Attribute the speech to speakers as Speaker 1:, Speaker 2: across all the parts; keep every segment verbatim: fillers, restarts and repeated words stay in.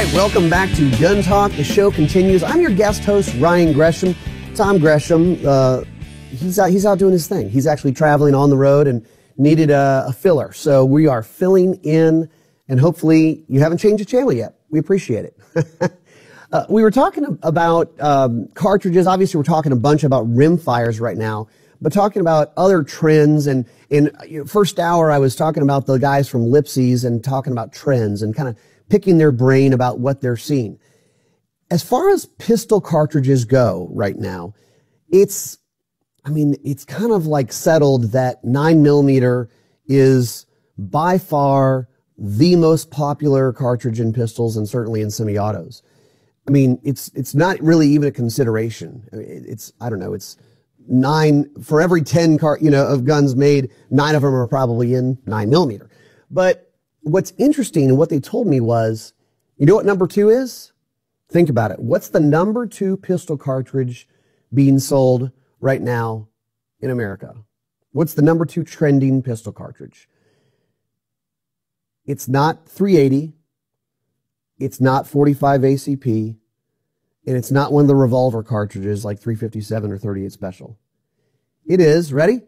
Speaker 1: right, welcome back to Gun Talk. The show continues. I'm your guest host, Ryan Gresham. Tom Gresham, uh, he's out, he's out doing his thing. He's actually traveling on the road and needed a, a filler. So we are filling in, and hopefully you haven't changed the channel yet. We appreciate it. uh, we were talking about um, cartridges. Obviously, we're talking a bunch about rim fires right now, but talking about other trends. And in you know, first hour, I was talking about the guys from Lipsey's and talking about trends and kind of picking their brain about what they're seeing. As far as pistol cartridges go right now, it's, I mean, it's kind of like settled that nine millimeter is by far the most popular cartridge in pistols and certainly in semi-autos. I mean, it's, it's not really even a consideration. I mean, it's, I don't know, it's nine, for every ten car, you know, of guns made, nine of them are probably in nine millimeter. But what's interesting and what they told me was, you know what number two is? Think about it. What's the number two pistol cartridge being sold right now in America? What's the number two trending pistol cartridge? It's not three eighty. It's not forty-five A C P. And it's not one of the revolver cartridges like three fifty-seven or thirty-eight Special. It is, ready?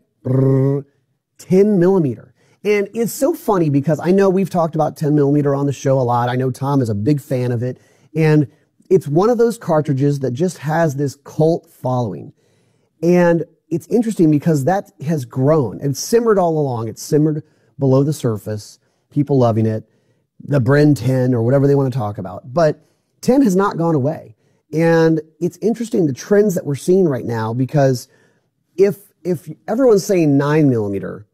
Speaker 1: ten millimeter. And it's so funny because I know we've talked about ten millimeter on the show a lot. I know Tom is a big fan of it. And it's one of those cartridges that just has this cult following. And it's interesting because that has grown and simmered all along. It's simmered below the surface. People loving it. The Bren ten or whatever they want to talk about. But ten has not gone away. And it's interesting the trends that we're seeing right now because if, if everyone's saying nine millimeter,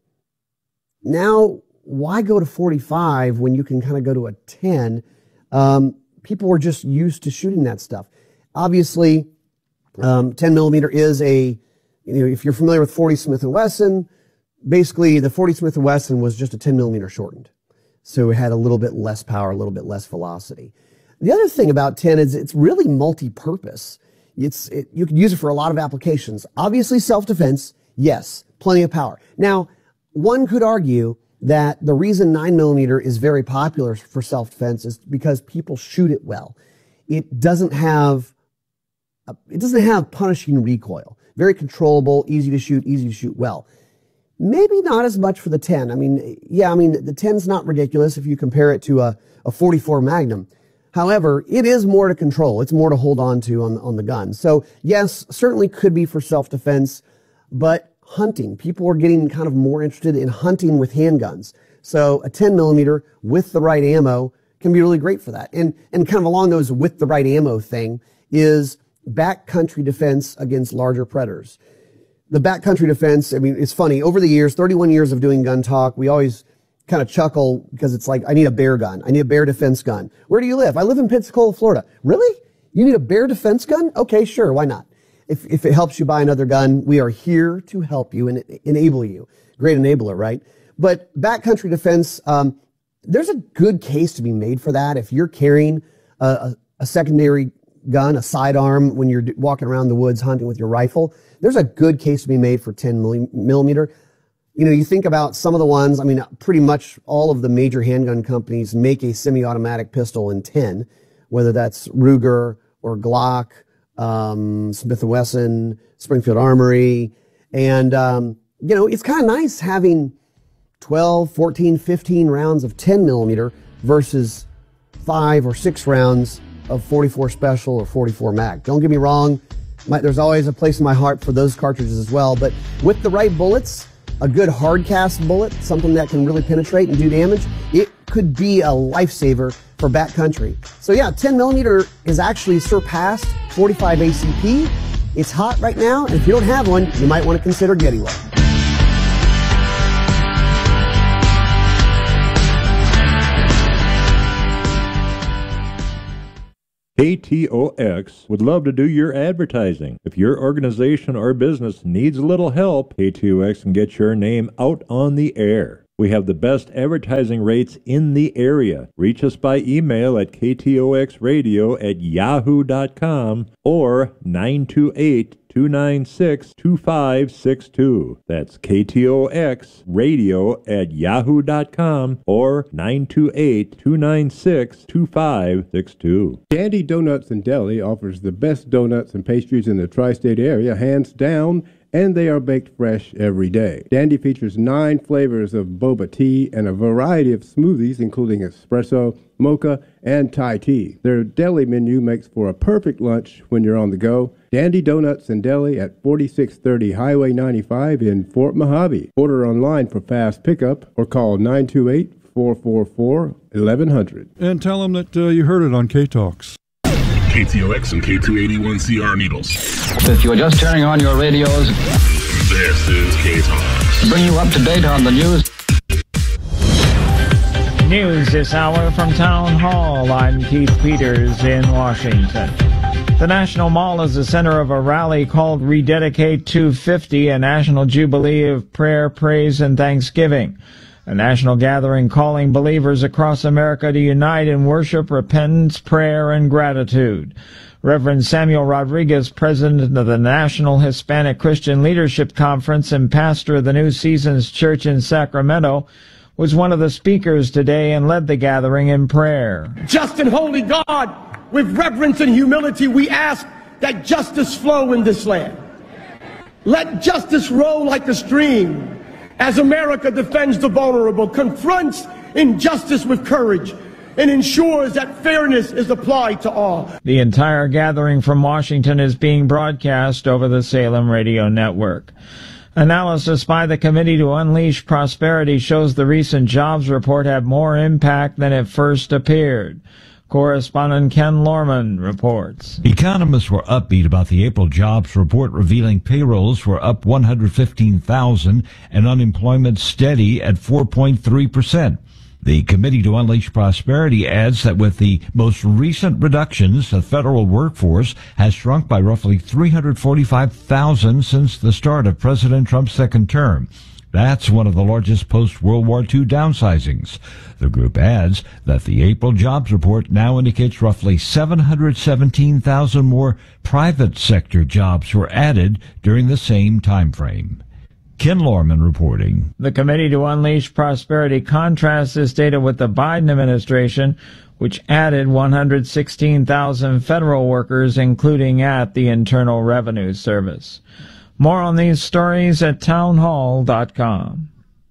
Speaker 1: now, why go to forty-five when you can kind of go to a ten? Um, people were just used to shooting that stuff. Obviously, um, ten millimeter is a, you know, if you're familiar with forty Smith and Wesson, basically the forty Smith and Wesson was just a ten millimeter shortened. So it had a little bit less power, a little bit less velocity. The other thing about ten is it's really multi-purpose. It's, it, you can use it for a lot of applications. Obviously, self-defense, yes, plenty of power. Now, one could argue that the reason nine millimeter is very popular for self-defense is because people shoot it well. It doesn't have, it doesn't have punishing recoil. Very controllable, easy to shoot, easy to shoot well. Maybe not as much for the ten. I mean, yeah, I mean, the ten's not ridiculous if you compare it to a, a forty-four Magnum. However, it is more to control. It's more to hold on to on, on the gun. So yes, certainly could be for self-defense, but hunting. People are getting kind of more interested in hunting with handguns. So a ten millimeter with the right ammo can be really great for that. And, and kind of along those with the right ammo thing is backcountry defense against larger predators. The backcountry defense, I mean, it's funny. Over the years, thirty-one years of doing Gun Talk, we always kind of chuckle because it's like, I need a bear gun. I need a bear defense gun. Where do you live? I live in Pensacola, Florida. Really? You need a bear defense gun? Okay, sure. Why not? If, if it helps you buy another gun, we are here to help you and enable you. Great enabler, right? But backcountry defense, um, there's a good case to be made for that. If you're carrying a, a, a secondary gun, a sidearm, when you're walking around the woods hunting with your rifle, there's a good case to be made for ten millimeter. You know, you think about some of the ones, I mean, pretty much all of the major handgun companies make a semi-automatic pistol in ten, whether that's Ruger or Glock, um, Smith and Wesson, Springfield Armory. And, um, you know, it's kind of nice having twelve, fourteen, fifteen rounds of ten millimeter versus five or six rounds of forty-four Special or forty-four Mag. Don't get me wrong. My, there's always a place in my heart for those cartridges as well. But with the right bullets, a good hard cast bullet, something that can really penetrate and do damage, it could be a lifesaver for backcountry. So yeah, ten millimeter is actually surpassed forty-five A C P. It's hot right now, and if you don't have one, you might want to consider getting one.
Speaker 2: K T O X would love to do your advertising. If your organization or business needs a little help, K T O X can get your name out on the air. We have the best advertising rates in the area. Reach us by email at k t o x radio at yahoo dot com or nine two eight, two nine six, two five six two. That's K T O X radio at yahoo dot com or nine two eight, two nine six, two five six two.
Speaker 3: Dandy Donuts and Deli offers the best donuts and pastries in the tri-state area, hands down, and they are baked fresh every day. Dandy features nine flavors of boba tea and a variety of smoothies, including espresso, mocha, and Thai tea. Their deli menu makes for a perfect lunch when you're on the go. Dandy Donuts and Deli at forty-six thirty Highway ninety-five in Fort Mojave. Order online for fast pickup or call nine two eight, four four four, eleven hundred.
Speaker 4: And tell them that uh, you heard it on K-Talks.
Speaker 5: K T O X and K two eighty-one C R Needles.
Speaker 6: If you are just turning on your radios,
Speaker 5: this is K-Talks.
Speaker 6: Bring you up to date on the news.
Speaker 7: News this hour from Town Hall. I'm Keith Peters in Washington. The National Mall is the center of a rally called Rededicate two fifty, a national jubilee of prayer, praise, and thanksgiving. A national gathering calling believers across America to unite in worship, repentance, prayer, and gratitude. Reverend Samuel Rodriguez, president of the National Hispanic Christian Leadership Conference and pastor of the New Seasons Church in Sacramento, was one of the speakers today and led the gathering in prayer.
Speaker 8: Just and holy God, with reverence and humility, we ask that justice flow in this land. Let justice roll like a stream as America defends the vulnerable, confronts injustice with courage, and ensures that fairness is applied to all.
Speaker 7: The entire gathering from Washington is being broadcast over the Salem Radio Network. Analysis by the Committee to Unleash Prosperity shows the recent jobs report had more impact than it first appeared. Correspondent Ken Lorman reports.
Speaker 9: Economists were upbeat about the April jobs report, revealing payrolls were up one hundred fifteen thousand and unemployment steady at four point three percent. The Committee to Unleash Prosperity adds that with the most recent reductions, the federal workforce has shrunk by roughly three hundred forty-five thousand since the start of President Trump's second term. That's one of the largest post-World War Two downsizings. The group adds that the April jobs report now indicates roughly seven hundred seventeen thousand more private sector jobs were added during the same time frame. Ken Lorman reporting.
Speaker 7: The Committee to Unleash Prosperity contrasts this data with the Biden administration, which added one hundred sixteen thousand federal workers, including at the Internal Revenue Service. More on these stories at town hall dot com.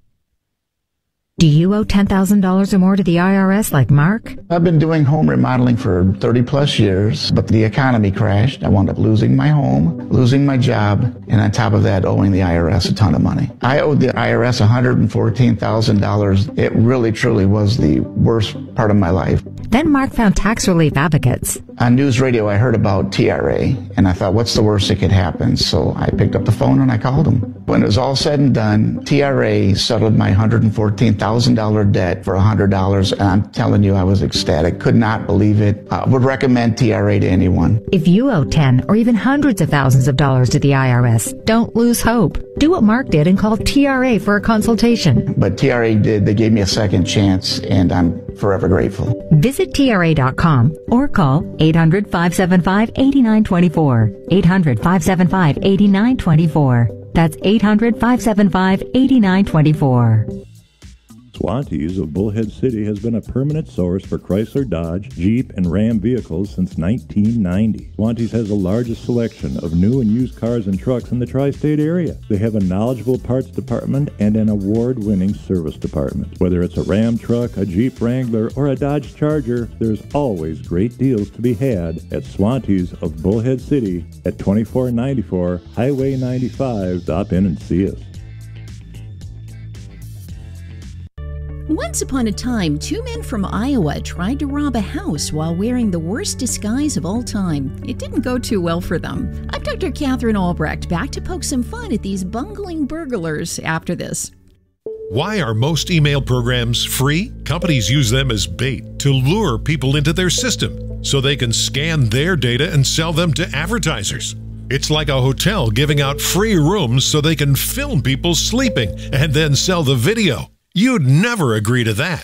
Speaker 10: Do you owe ten thousand dollars or more to the I R S like Mark?
Speaker 11: I've been doing home remodeling for thirty plus years, but the economy crashed. I wound up losing my home, losing my job, and on top of that, owing the I R S a ton of money. I owed the I R S one hundred fourteen thousand dollars. It really, truly was the worst part of my life.
Speaker 10: Then Mark found Tax Relief Advocates.
Speaker 11: On news radio, I heard about T R A, and I thought, what's the worst that could happen? So I picked up the phone and I called them. When it was all said and done, T R A settled my one hundred fourteen thousand dollars debt for one hundred dollars, and I'm telling you, I was ecstatic. Could not believe it. I would recommend T R A to anyone.
Speaker 10: If you owe ten or even hundreds of thousands of dollars to the I R S, don't lose hope. Do what Mark did and call T R A for a consultation.
Speaker 11: But T R A did. They gave me a second chance, and I'm forever grateful.
Speaker 10: Visit T R A dot com or call eight hundred, five seven five, eight nine two four. eight hundred, five seven five, eight nine two four. That's eight hundred, five seven five, eight nine two four.
Speaker 2: Swantees of Bullhead City has been a permanent source for Chrysler, Dodge, Jeep, and Ram vehicles since nineteen ninety. Swantees has the largest selection of new and used cars and trucks in the tri-state area. They have a knowledgeable parts department and an award-winning service department. Whether it's a Ram truck, a Jeep Wrangler, or a Dodge Charger, there's always great deals to be had at Swantees of Bullhead City at twenty-four ninety-four Highway ninety-five. Stop in and see us.
Speaker 12: Once upon a time, two men from Iowa tried to rob a house while wearing the worst disguise of all time. It didn't go too well for them. I'm Doctor Catherine Albrecht, back to poke some fun at these bungling burglars after this.
Speaker 13: Why are most email programs free? Companies use them as bait to lure people into their system so they can scan their data and sell them to advertisers. It's like a hotel giving out free rooms so they can film people sleeping and then sell the video. You'd never agree to that.